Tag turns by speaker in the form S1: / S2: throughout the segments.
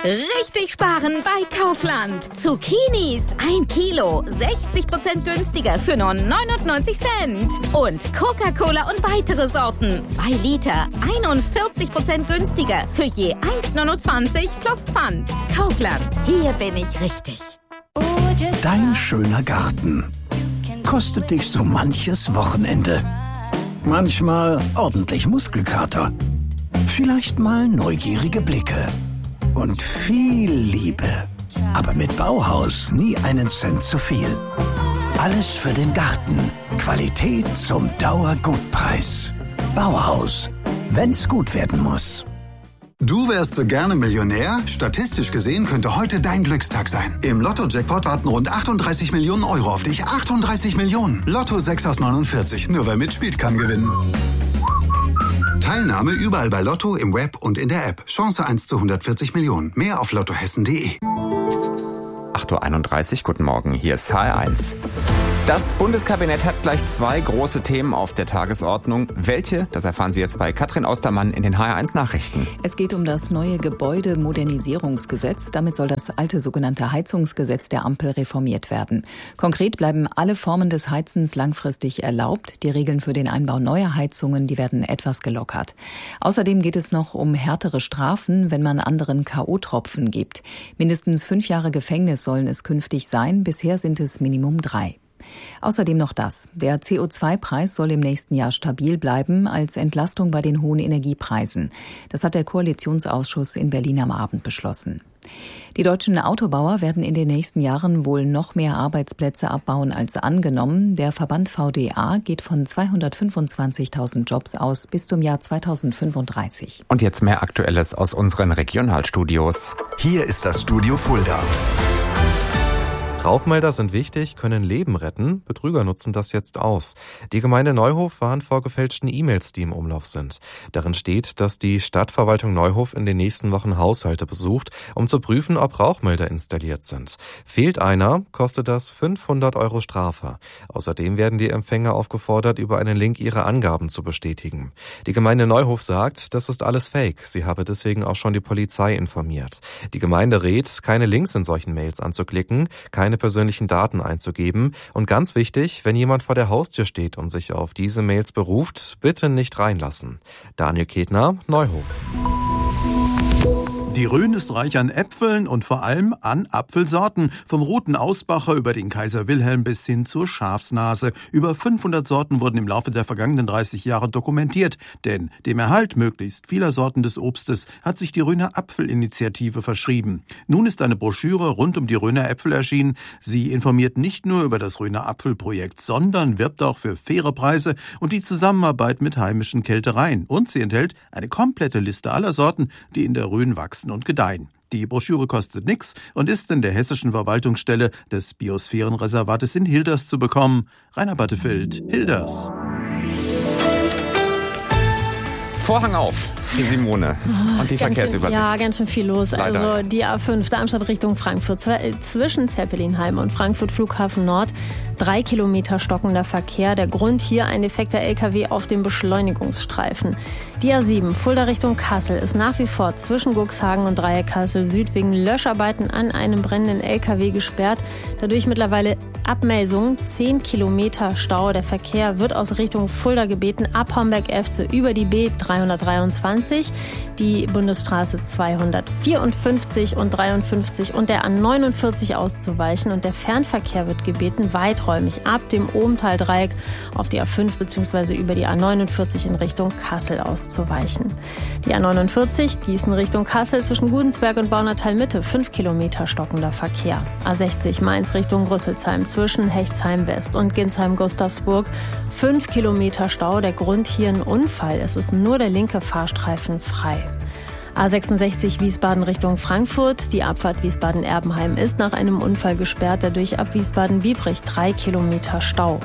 S1: Richtig sparen bei Kaufland. Zucchinis 1 Kilo, 60% günstiger für nur 99 Cent. Und Coca-Cola und weitere Sorten 2 Liter, 41% günstiger für je 1,29 plus Pfand. Kaufland, hier bin ich richtig.
S2: Dein schöner Garten kostet dich so manches Wochenende. Manchmal ordentlich Muskelkater. Vielleicht mal neugierige Blicke. Und viel Liebe. Aber mit Bauhaus nie einen Cent zu viel. Alles für den Garten. Qualität zum Dauergutpreis. Bauhaus. Wenn's gut werden muss.
S3: Du wärst so gerne Millionär? Statistisch gesehen könnte heute dein Glückstag sein. Im Lotto-Jackpot warten rund 38 Millionen Euro auf dich. 38 Millionen. Lotto 6 aus 49. Nur wer mitspielt, kann gewinnen. Teilnahme überall bei Lotto, im Web und in der App. Chance 1 zu 140 Millionen. Mehr auf lottohessen.de.
S4: 8.31 Uhr, guten Morgen, hier ist HR1. Das Bundeskabinett hat gleich 2 große Themen auf der Tagesordnung. Welche? Das erfahren Sie jetzt bei Katrin Austermann in den HR1 Nachrichten.
S5: Es geht um das neue Gebäudemodernisierungsgesetz. Damit soll das alte sogenannte Heizungsgesetz der Ampel reformiert werden. Konkret bleiben alle Formen des Heizens langfristig erlaubt. Die Regeln für den Einbau neuer Heizungen, die werden etwas gelockert. Außerdem geht es noch um härtere Strafen, wenn man anderen K.O.-Tropfen gibt. Mindestens 5 Jahre Gefängnis sollen es künftig sein. Bisher sind es Minimum 3. Außerdem noch das. Der CO2-Preis soll im nächsten Jahr stabil bleiben als Entlastung bei den hohen Energiepreisen. Das hat der Koalitionsausschuss in Berlin am Abend beschlossen. Die deutschen Autobauer werden in den nächsten Jahren wohl noch mehr Arbeitsplätze abbauen als angenommen. Der Verband VDA geht von 225.000 Jobs aus bis zum Jahr 2035.
S4: Und jetzt mehr Aktuelles aus unseren Regionalstudios.
S6: Hier ist das Studio Fulda. Rauchmelder sind wichtig, können Leben retten. Betrüger nutzen das jetzt aus. Die Gemeinde Neuhof warnt vor gefälschten E-Mails, die im Umlauf sind. Darin steht, dass die Stadtverwaltung Neuhof in den nächsten Wochen Haushalte besucht, um zu prüfen, ob Rauchmelder installiert sind. Fehlt einer, kostet das 500 € Strafe. Außerdem werden die Empfänger aufgefordert, über einen Link ihre Angaben zu bestätigen. Die Gemeinde Neuhof sagt, das ist alles Fake. Sie habe deswegen auch schon die Polizei informiert. Die Gemeinde rät, keine Links in solchen Mails anzuklicken, keine persönlichen Daten einzugeben und ganz wichtig, wenn jemand vor der Haustür steht und sich auf diese Mails beruft, bitte nicht reinlassen. Daniel Ketner, Neuhof.
S7: Die Rhön ist reich an Äpfeln und vor allem an Apfelsorten. Vom roten Ausbacher über den Kaiser Wilhelm bis hin zur Schafsnase. Über 500 Sorten wurden im Laufe der vergangenen 30 Jahre dokumentiert. Denn dem Erhalt möglichst vieler Sorten des Obstes hat sich die Rhöner Apfelinitiative verschrieben. Nun ist eine Broschüre rund um die Rhöner Äpfel erschienen. Sie informiert nicht nur über das Rhöner Apfelprojekt, sondern wirbt auch für faire Preise und die Zusammenarbeit mit heimischen Kältereien. Und sie enthält eine komplette Liste aller Sorten, die in der Rhön wachsen und gedeihen. Die Broschüre kostet nichts und ist in der hessischen Verwaltungsstelle des Biosphärenreservates in Hilders zu bekommen. Rainer Battefeld, Hilders.
S4: Vorhang auf für Simone und die Verkehrsübersicht.
S8: Ja, ganz schön viel los.
S4: Leider.
S8: Also die A5 Darmstadt Richtung Frankfurt zwischen Zeppelinheim und Frankfurt Flughafen Nord 3 Kilometer stockender Verkehr. Der Grund hier ein defekter LKW auf dem Beschleunigungsstreifen. Die A7 Fulda Richtung Kassel ist nach wie vor zwischen Guxhagen und Dreieck Kassel Süd wegen Löscharbeiten an einem brennenden LKW gesperrt. Dadurch mittlerweile Abmelsung, 10 Kilometer Stau. Der Verkehr wird aus Richtung Fulda gebeten, ab Homberg-Efze über die B323, die Bundesstraße 254 und 53 und der A49 auszuweichen. Und der Fernverkehr wird gebeten, weiträumig ab dem Ohmtal-Dreieck auf die A5 bzw. über die A49 in Richtung Kassel auszuweichen. Die A49 Gießen Richtung Kassel zwischen Gudensberg und Baunatal-Mitte 5 Kilometer stockender Verkehr. A60 Mainz Richtung Rüsselsheim zwischen Hechtsheim West und Ginsheim-Gustavsburg 5 Kilometer Stau. Der Grund hier ein Unfall. Es ist nur der linke Fahrstreifen frei. A66 Wiesbaden Richtung Frankfurt. Die Abfahrt Wiesbaden-Erbenheim ist nach einem Unfall gesperrt. Dadurch ab Wiesbaden-Biebrich 3 Kilometer Stau.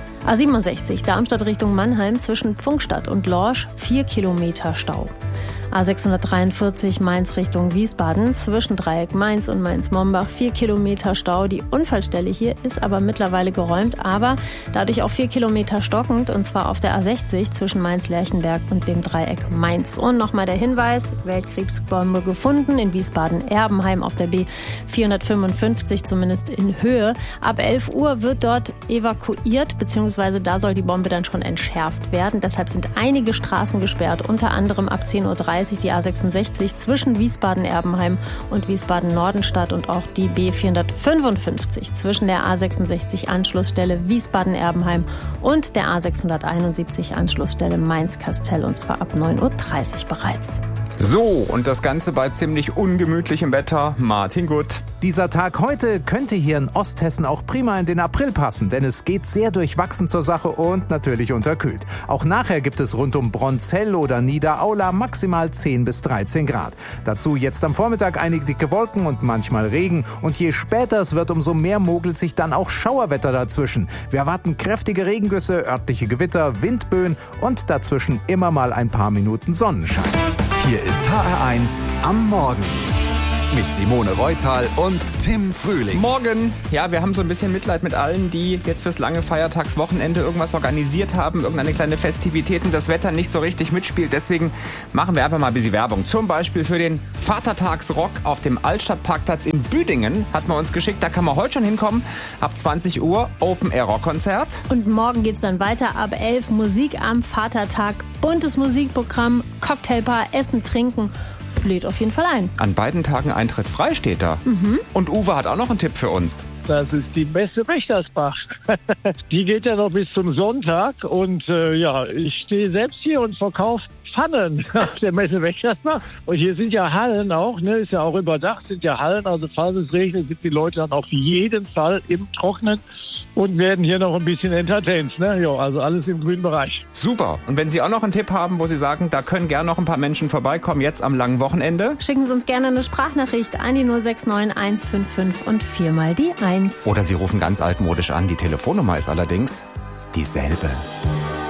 S8: A67 Darmstadt Richtung Mannheim zwischen Pfungstadt und Lorsch 4 Kilometer Stau. A643 Mainz Richtung Wiesbaden, zwischen Dreieck Mainz und Mainz-Mombach 4 Kilometer Stau. Die Unfallstelle hier ist aber mittlerweile geräumt, aber dadurch auch 4 Kilometer stockend, und zwar auf der A60 zwischen Mainz-Lerchenberg und dem Dreieck Mainz. Und nochmal der Hinweis, Weltkriegsbombe gefunden in Wiesbaden-Erbenheim auf der B455, zumindest in Höhe. Ab 11 Uhr wird dort evakuiert, beziehungsweise da soll die Bombe dann schon entschärft werden. Deshalb sind einige Straßen gesperrt, unter anderem ab 10.30 Uhr die A66 zwischen Wiesbaden-Erbenheim und Wiesbaden-Nordenstadt und auch die B455 zwischen der A66 Anschlussstelle Wiesbaden-Erbenheim und der A671 Anschlussstelle Mainz-Kastell, und zwar ab 9.30 Uhr bereits.
S4: So, und das Ganze bei ziemlich ungemütlichem Wetter. Martin Gutt.
S9: Dieser Tag heute könnte hier in Osthessen auch prima in den April passen, denn es geht sehr durchwachsen zur Sache und natürlich unterkühlt. Auch nachher gibt es rund um Bronzell oder Niederaula maximal 10 bis 13 Grad. Dazu jetzt am Vormittag einige dicke Wolken und manchmal Regen. Und je später es wird, umso mehr mogelt sich dann auch Schauerwetter dazwischen. Wir erwarten kräftige Regengüsse, örtliche Gewitter, Windböen und dazwischen immer mal ein paar Minuten Sonnenschein.
S10: Hier ist HR1 am Morgen mit Simone Reutal und Tim Frühling.
S4: Morgen. Ja, wir haben so ein bisschen Mitleid mit allen, die jetzt fürs lange Feiertagswochenende irgendwas organisiert haben, irgendeine kleine Festivität und das Wetter nicht so richtig mitspielt. Deswegen machen wir einfach mal ein bisschen Werbung. Zum Beispiel für den Vatertagsrock auf dem Altstadtparkplatz in Büdingen hat man uns geschickt. Da kann man heute schon hinkommen. Ab 20 Uhr Open-Air-Rock-Konzert.
S8: Und morgen geht's dann weiter ab 11 Musik am Vatertag. Buntes Musikprogramm, Cocktailbar, Essen, Trinken. Lädt auf jeden Fall ein.
S4: An beiden Tagen Eintritt frei steht da. Und Uwe hat auch noch einen Tipp für uns.
S11: Das ist die beste Wächtersbach. Die geht ja noch bis zum Sonntag. Und ich stehe selbst hier und verkaufe Pfannen auf der Messe Wächtersbach. Und hier sind ja Hallen auch, ne? Ist ja auch überdacht, sind ja Hallen. Also falls es regnet, sind die Leute dann auf jeden Fall im Trocknen und werden hier noch ein bisschen entertained. Ne? Jo, also alles im grünen Bereich.
S4: Super. Und wenn Sie auch noch einen Tipp haben, wo Sie sagen, da können gerne noch ein paar Menschen vorbeikommen, jetzt am langen Wochenende.
S8: Schicken Sie uns gerne eine Sprachnachricht an die 069 155 und 4 mal die 1.
S4: Oder Sie rufen ganz altmodisch an. Die Telefonnummer ist allerdings dieselbe.